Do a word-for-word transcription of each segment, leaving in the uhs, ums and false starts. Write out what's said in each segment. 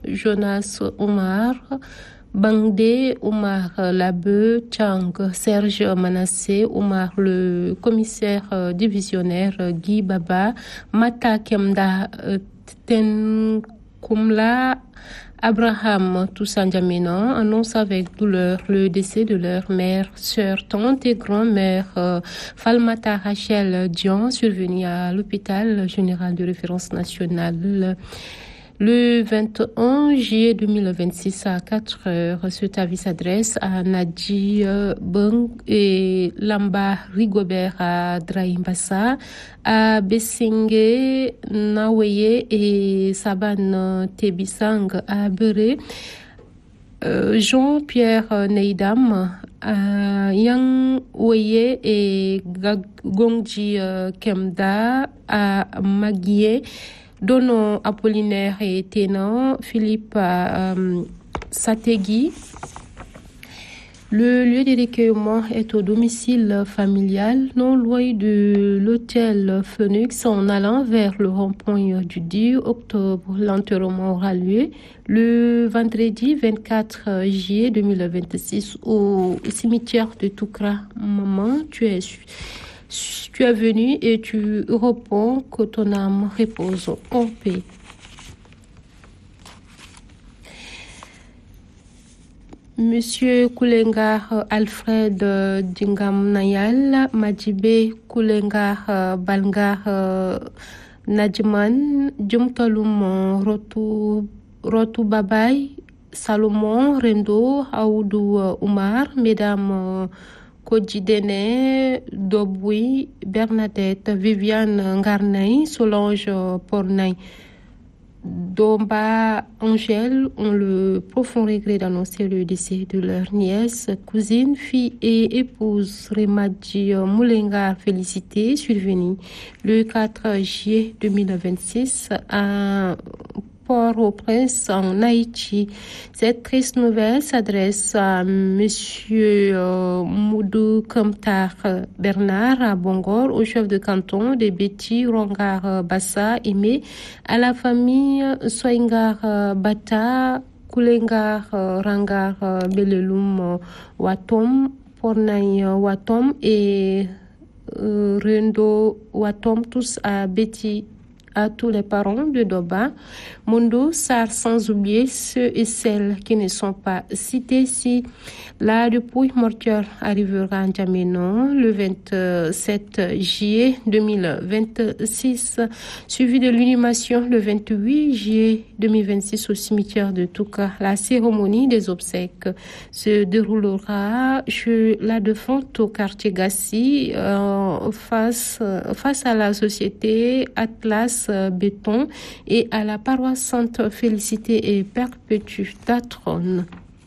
Jonas Omar, Bangde Omar Labeu, Chang Serge Manassé, Omar le commissaire divisionnaire Guy Baba, Mata Kemda Tenkoumla, Abraham Toussaint-Djamena annonce avec douleur le décès de leur mère, sœur, tante et grand-mère euh, Falmata Rachel Dion, survenue à l'hôpital général de référence nationale le vingt et un juillet deux mille vingt-six à quatre heures. Cet avis s'adresse à Nadji Beng et Lamba Rigobert à Draimbassa, à Bessinge Naweye et Saban Tebisang à Bere, euh, Jean-Pierre Neidam à Yang Weye et Gongji Kemda à Maguié, Dono Apollinaire et Ténan, Philippe euh, Sategui. Le lieu de recueillement est au domicile familial, non loin de l'hôtel Phoenix, en allant vers le rond-point du dix octobre. L'enterrement aura lieu le vendredi vingt-quatre juillet deux mille vingt-six au cimetière de Toukra. Maman, tu es Tu es venu et tu réponds que ton âme repose en paix. Monsieur Koulengar Alfred Dingam Nayal, Madjibé Koulengar Balngar Nadjiman, Djumtalum Rotu, Rotu Babay, Salomon Rendo, Aoudou Oumar, Mesdames Kodjidene, Dobwi, Bernadette, Viviane Ngarnay, Solange Pornay, Domba Angèle ont le profond regret d'annoncer le décès de leur nièce, cousine, fille et épouse Remadji Moulengar Félicité, survenue le quatre juillet deux mille vingt-six à Port-au-Prince en Haïti. Cette triste nouvelle s'adresse à Monsieur euh, Moudou Kamtar Bernard à Bongor, au chef de canton de Betty Rongar Bassa Aimé, à la famille Soingar Bata, Koulengar Rangar Belelum Watom, Pornaï Watom et euh, Rendo Watom, tous à Betty, à tous les parents de Doba, Mondo, Sar, sans oublier ceux et celles qui ne sont pas cités ici. La dépouille mortuaire arrivera en Djamena le vingt-sept juillet deux mille vingt-six, suivi de l'inhumation le vingt-huit juillet deux mille vingt-six au cimetière de Touka. La cérémonie des obsèques se déroulera chez la défunte au quartier Gassi, euh, face, face à la société Atlas Béton et à la paroisse Sainte Félicité et Perpétue d'Atron.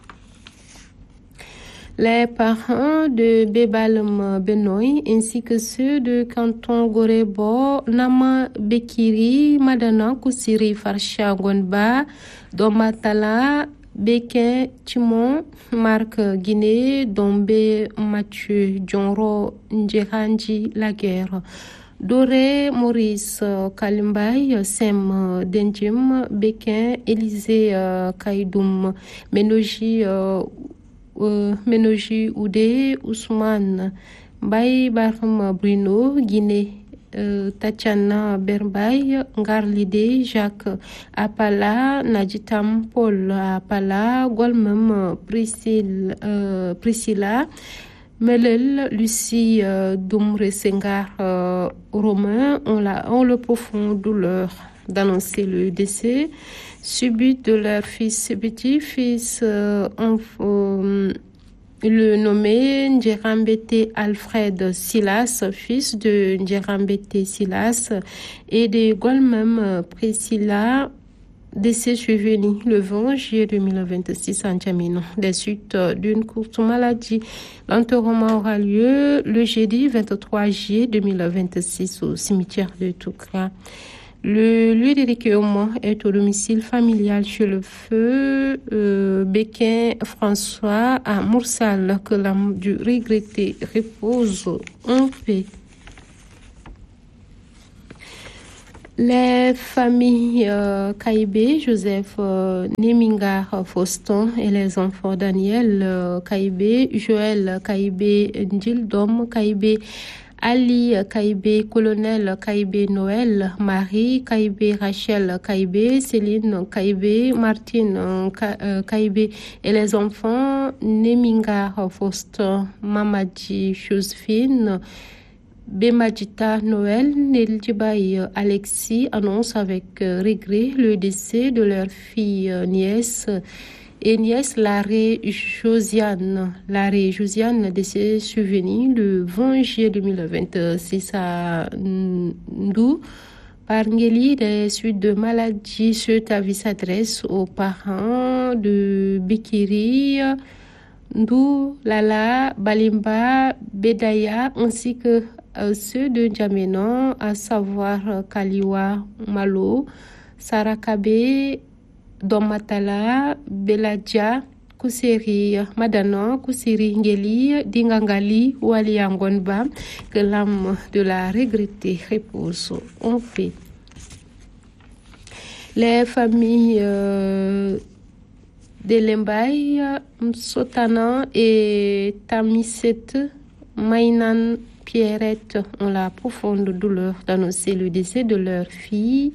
Les parents de Bebalem Benoï ainsi que ceux de canton Gorebo, Nama Bekiri, Madana Koussiri Farsha Gonba, Domatala, Bekin Timon, Marc Guinée, Dombe Mathieu, Djonro Ndjehanji Laguerre, Doré Maurice Kalimbay, Sem Denjim, Bekin, Élisée Kaidoum, Menoji Uh, Menoji Oudé, Ousmane, Baye Barham Bruno, Guinée, uh, Tatiana Berbay, Ngarlide, Jacques Apala, Nadjitam Paul Apala, Golmem Priscilla, uh, Priscilla Melel, Lucie uh, Doumre Sengar uh, Romain ont, la, ont le profond douleur d'annoncer le décès subit de leur fils petit-fils, euh, euh, le nommé Ndjerambete Alfred Silas, fils de Ndjerambete Silas, et de Golmem Priscilla, décès survenu le vingt juillet deux mille vingt-six en Djamena, des suites d'une courte maladie. L'enterrement aura lieu le jeudi vingt-trois juillet deux mille vingt-six au cimetière de Toukra. Le lieu de recueillement est au domicile familial chez le feu euh, Bekin François à Moursal, que l'âme du regretté repose en paix. Les familles euh, Kaïbé, Joseph euh, Nemingar Faustin et les enfants Daniel euh, Kaïbé, Joël Kaïbé, Ndildom Kaïbé, Ali Kaïbé, Colonel Kaïbé Noël, Marie Kaïbé, Rachel Kaïbé, Céline Kaïbé, Martine euh, Kaïbé et les enfants Nemingar Faustin, Mamadi Josephine, Bemadita Noël, Neldjibaï Alexis annonce avec euh, regret le décès de leur fille euh, nièce et nièce Larry Josiane. Larry Josiane décédée survenue le vingt juillet deux mille vingt-six à Ndou par Ngeli des suites de maladies. Cet avis s'adresse aux parents de Bikiri, Ndou, Lala, Balimba, Bedaya ainsi que euh, ceux de Djamena, à savoir euh, Kaliwa Malo, Sarakabe, Domatala, Beladja, Kuseri Madana, Kuseri Ngeli, Dingangali, Wali Angonba, que l'âme de la regrettée repose en paix. Les familles euh, Delembay, Sotana et Tamiset, Mainan, Pierrette ont la profonde douleur d'annoncer le décès de leur fille,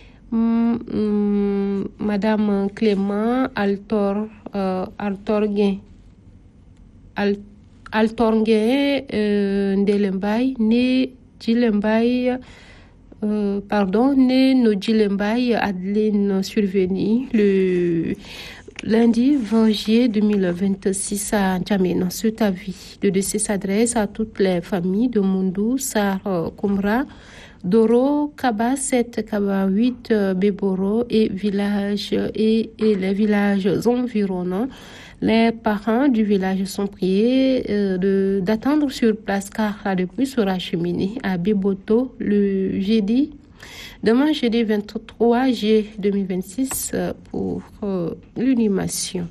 Madame Clément Altor, euh, Altorguin, Al, Altorguin euh, Delembay, née Djilembay, euh, pardon, née Nodjilembay Adeline survenue le lundi vingt juillet deux mille vingt-six à Djamena. Cet avis de décès s'adresse à toutes les familles de Mundou, Sar Koumra, Doro, Kaba sept, Kaba huit, Béboro et, village, et, et les villages environnants. Les parents du village sont priés euh, de, d'attendre sur place car la dépouille sera acheminée à Béboto le jeudi. Demain, jeudi vingt-trois juillet deux mille vingt-six, pour euh, l'inhumation.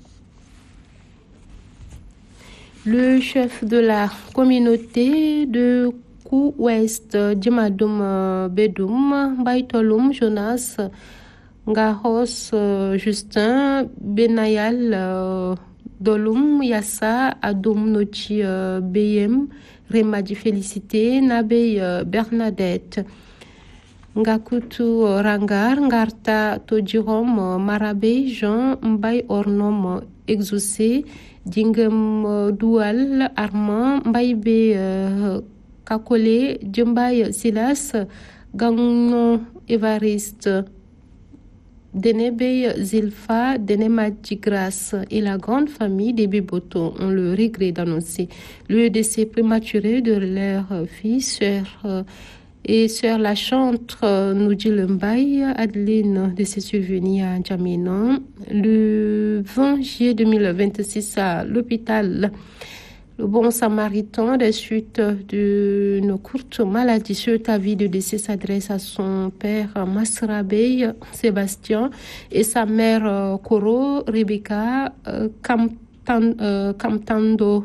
Le chef de la communauté de Kou-Ouest, Djimadoum Bedoum, Baitoloum Jonas, Ngahos Justin, Benayal euh, Doloum Yassa, Adoum Nochi euh, Beyem, Remadi Félicité, Nabey euh, Bernadette, Ngakutu Rangar, Ngarta Todjirom, Marabe, Jean, Mbay Ornom, Exaucé, Dingem Doual, Armand, Mbaybe euh, Kakole, Djumbay Silas, Gagnon Evariste, Denebe Zilfa, Denemadji Grace et la grande famille des Biboto ont le regret d'annoncer le décès prématuré de leur fille, sœur euh, et sœur la chantre euh, Noudjilembay, Adeline, décès survenue à Djamena le vingt juillet deux mille vingt-six à l'hôpital Le Bon Samaritain des suites d'une courte maladie. Cet avis de décès s'adresse à son père Masrabey Sébastien et sa mère euh, Koro Rebecca euh, Kamtan, euh, Kamtando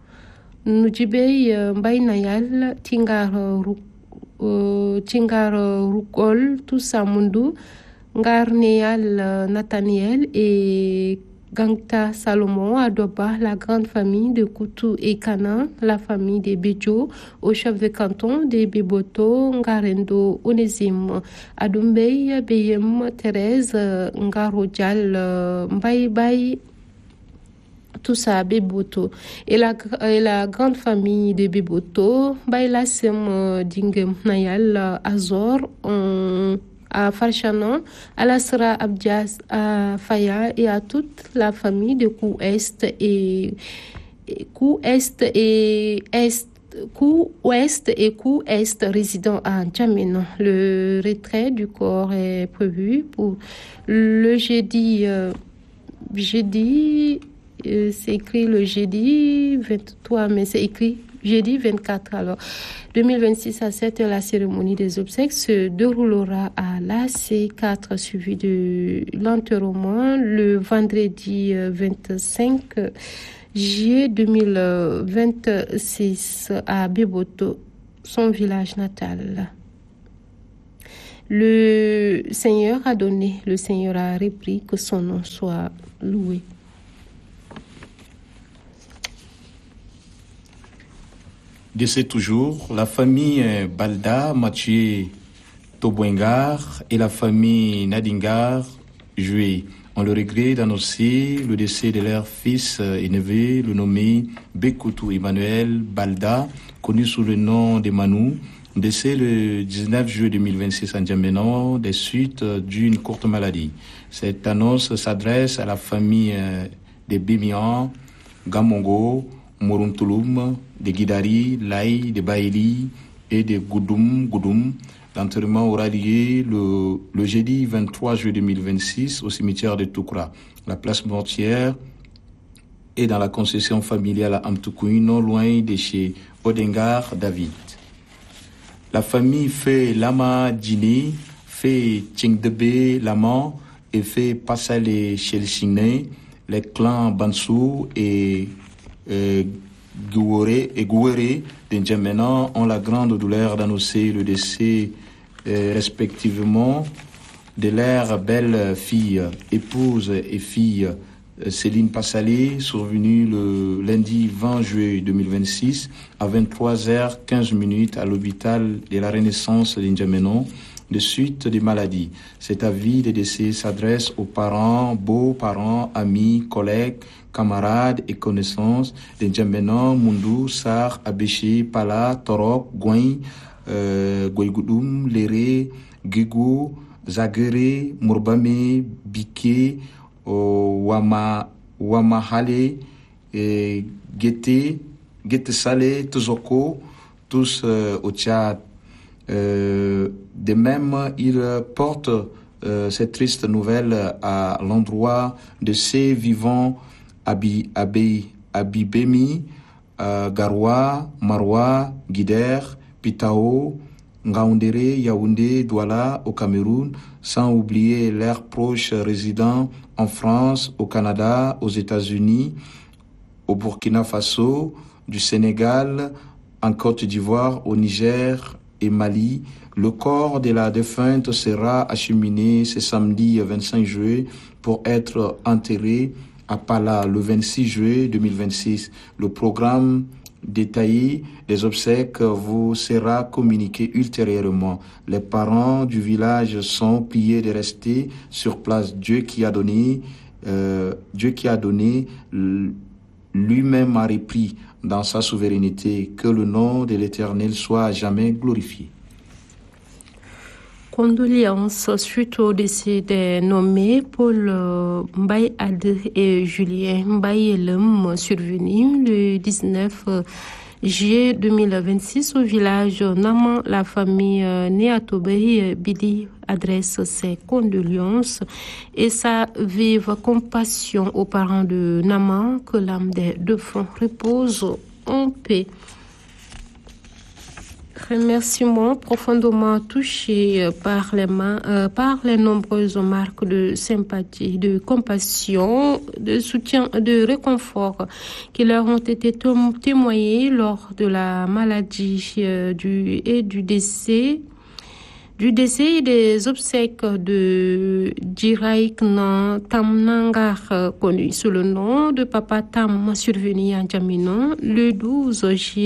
Nujibey euh, Mbaynayal Tingar Ruk Uh, Tingar Rukol, Toussa Mundu, Ngarneyal uh, Nathaniel et Gangta Salomon, Adoba, la grande famille de Koutou et Kana, la famille des Bédjo, au chef de canton des Biboto, Ngarendo, Onésime, Adumbey, Beyem, Thérèse, Ngarodjal, uh, Mbaye Baye, tout ça, Beboto. Et la, et la grande famille de Beboto, Bailasem Dingem Nayal Azor, on, à Farchana, à Lasra Abdias, à Faya et à toute la famille de Kou-Est et, et Kou-Est et Est. Kou-Ouest et Kou-Est résidant à Djamena. Le retrait du corps est prévu pour le jeudi, euh, jeudi, Euh, c'est écrit le jeudi vingt-trois, mais c'est écrit jeudi vingt-quatre. Alors, deux mille vingt-six à sept heures, la cérémonie des obsèques se déroulera à l'A C quatre, suivi de l'enterrement le vendredi vingt-cinq juillet deux mille vingt-six à Beboto, son village natal. Le Seigneur a donné, le Seigneur a repris, que son nom soit loué. Décès toujours, la famille Balda, Mathieu Tobwengar et la famille Nadingar, Joué, ont le regret d'annoncer le décès de leur fils et neveu, le nommé Bekoutou Emmanuel Balda, connu sous le nom de Manou, décès le dix-neuf juillet deux mille vingt-six à N'Djamena des suites d'une courte maladie. Cette annonce s'adresse à la famille des Bémian, Gamongo, Mourountouloum, de Guidari, Laï, de Baïli et de Goudoum, Goudoum. L'enterrement aura lieu le, le jeudi vingt-trois juillet deux mille vingt-six au cimetière de Toukra. La place mortière est dans la concession familiale à Amtoukoui, non loin de chez Odengar David. La famille fait Lama Djini, fait Tchingdebe Lama et fait Passale Chelchine, les clans Bansou et Euh, Gouéré et Gouéré de N'Djamena ont la grande douleur d'annoncer le décès euh, respectivement de leur belle-fille, épouse et fille euh, Céline Passalé, survenue le lundi vingt juillet deux mille vingt-six à vingt-trois heures quinze à l'hôpital de la Renaissance de N'Djamena de suite des maladies. Cet avis de décès s'adresse aux parents, beaux-parents, amis, collègues, camarades et connaissances de N'Djamena, Mundu, Sar, Abéché, Pala, Torok, Gouin, euh, Gouigoudoum, Léré, Guigou, Zagere, Mourbame, Biké, Wama, Wamahale, Guété, Guété Salé, Tozoko, tous euh, au Tchad. Euh, de même, il porte euh, cette triste nouvelle à l'endroit de ces vivants Abi, Abi, Abibemi, euh, Garoua, Maroua, Guider, Pitao, Ngaoundéré, Yaoundé, Douala au Cameroun, sans oublier leurs proches résidents en France, au Canada, aux États-Unis, au Burkina Faso, du Sénégal, en Côte d'Ivoire, au Niger et Mali. Le corps de la défunte sera acheminé ce samedi vingt-cinq juillet pour être enterré à Pala le vingt-six juillet deux mille vingt-six. Le programme détaillé des obsèques vous sera communiqué ultérieurement. Les parents du village sont priés de rester sur place. Dieu qui a donné, euh, Dieu qui a donné lui-même a repris dans sa souveraineté. Que le nom de l'Éternel soit à jamais glorifié. Condoléances suite au décès des nommés Paul Mbaye Ade et Julien Mbaye Lem, survenu le dix-neuf juillet deux mille vingt-six au village Naman. La famille Néatobé Bidi adresse ses condoléances et sa vive compassion aux parents de Naman. Que l'âme des défunts repose en paix. Remerciements profondément touchés par les, mains, euh, par les nombreuses marques de sympathie, de compassion, de soutien, de réconfort qui leur ont été témoignées lors de la maladie euh, du, et du décès. Du décès et des obsèques de Djiraïknan Tamnangar, connu sous le nom de Papa Tam, survenu à N'Djamena le douze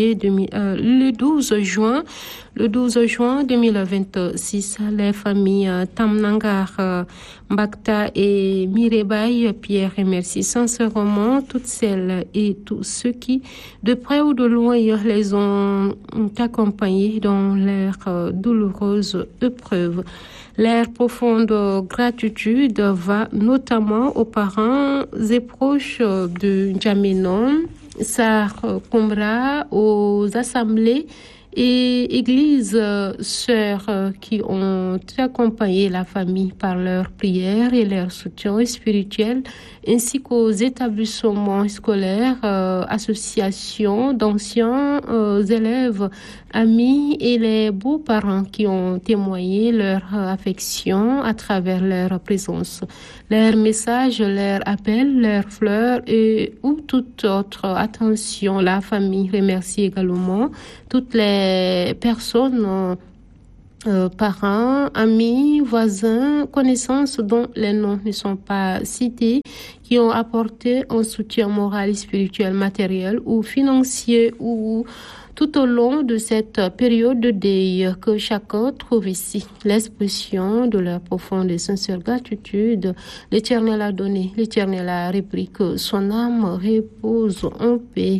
juin Le douze juin deux mille vingt-six, les familles Tamnangar, Mbakta et Mirebaï Pierre remercient sincèrement toutes celles et tous ceux qui, de près ou de loin, les ont accompagnés dans leurs douloureuses épreuves. Leur profonde gratitude va notamment aux parents et proches de N'Djamena, Sar Kombra, aux assemblées et églises sœurs qui ont accompagné la famille par leurs prières et leur soutien spirituel, ainsi qu'aux établissements scolaires, euh, associations d'anciens euh, élèves, amis et les beaux-parents qui ont témoigné leur affection à travers leur présence, leur message, leur appel, leurs fleurs et ou toute autre attention. La famille remercie également toutes les personnes Euh, parents, amis, voisins, connaissances dont les noms ne sont pas cités, qui ont apporté un soutien moral, spirituel, matériel ou financier ou tout au long de cette période de deuil, que chacun trouve ici l'expression de leur profonde et sincère gratitude. L'Éternel a donné, l'Éternel a repris, que son âme repose en paix.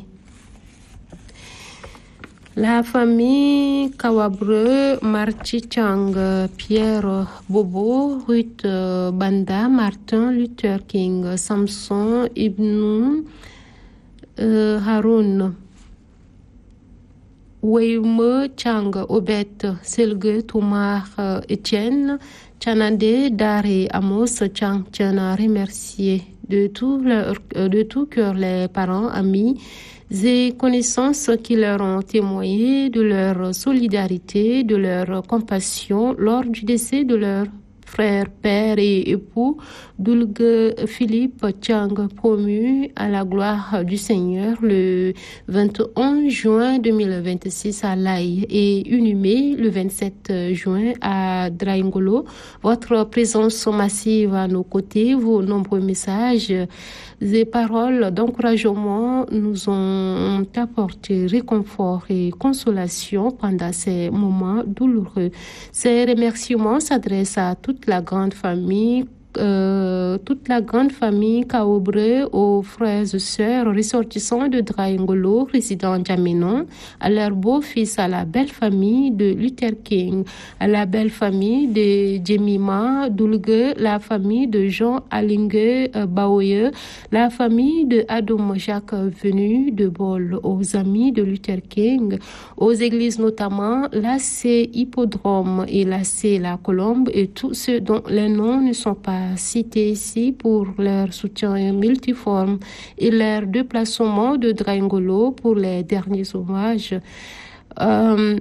La famille Kawabre, Marti Chang, Pierre Bobo, Ruth Banda, Martin Luther King, Samson Ibn euh, Haroun, Weyme Chang, Obet, Selge, Toumar, euh, Etienne, Chanande, Dare, Amos, Chang, Tchana, remercié de tout, leur, de tout cœur les parents, amis et connaissances qui leur ont témoigné de leur solidarité, de leur compassion lors du décès de leur frère, père et époux, Dulgue Philippe Chang, promu à la gloire du Seigneur le vingt et un juin deux mille vingt-six à Laï et inhumé le vingt-sept juin à Draingolo. Votre présence massive à nos côtés, vos nombreux messages et paroles d'encouragement nous ont apporté réconfort et consolation pendant ces moments douloureux. Ces remerciements s'adressent à toute la grande famille Euh, toute la grande famille Kaobre, aux frères et sœurs ressortissants de Draingolo, résidant à Djamena, à leur beau-fils, à la belle famille de Luther King, à la belle famille de Jemima Dulgue, la famille de Jean Alingue Baoye, la famille de Adom Jacques venu de Bol, aux amis de Luther King, aux églises notamment l'A C Hippodrome et l'A C La Colombe et tous ceux dont les noms ne sont pas cités ici pour leur soutien multiforme et leur déplacement de Draingolo pour les derniers hommages euh,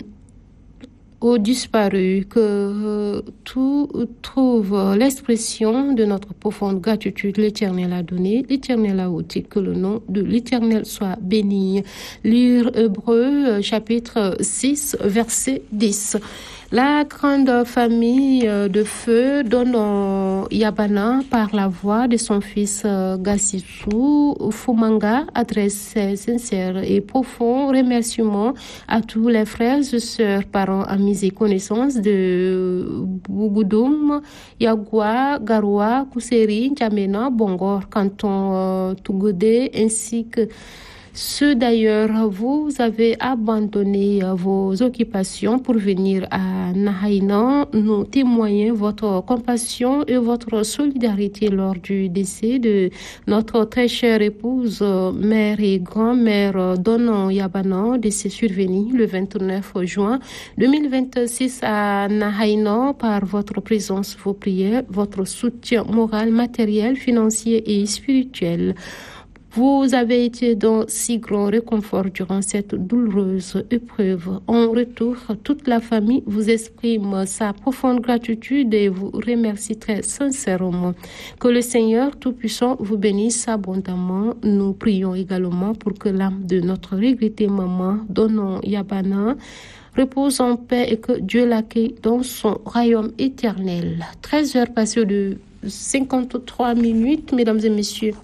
aux disparus, que euh, tout trouve l'expression de notre profonde gratitude. L'Éternel a donné, l'Éternel a ôté, que le nom de l'Éternel soit béni. Lire Hébreux chapitre six verset dix. La grande famille de feu donne Yabana par la voix de son fils Gassissou Fumanga adresse ses sincères et profonds remerciements à tous les frères et sœurs, parents, amis et connaissances de Bougoudum, Yagua, Garoua, Kousséri, Djamena, Bongor, Canton euh, Tougoudé, ainsi que ceux d'ailleurs, vous avez abandonné vos occupations pour venir à Nahaïna nous témoigner votre compassion et votre solidarité lors du décès de notre très chère épouse, mère et grand-mère Donon Yabana, décès survenu le vingt-neuf juin deux mille vingt-six à Nahaïna. Par votre présence, vos prières, votre soutien moral, matériel, financier et spirituel, vous avez été d'un si grand réconfort durant cette douloureuse épreuve. En retour, toute la famille vous exprime sa profonde gratitude et vous remercie très sincèrement. Que le Seigneur Tout-Puissant vous bénisse abondamment. Nous prions également pour que l'âme de notre regrettée maman, Donon Yabana, repose en paix et que Dieu l'accueille dans son royaume éternel. treize heures passées de cinquante-trois minutes, mesdames et messieurs.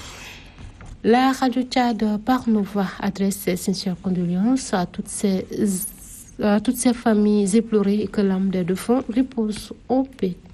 La Radio Tchad par Nova adresse ses sincères condoléances à toutes ces, à toutes ces familles éplorées et que l'âme des défunts repose en paix.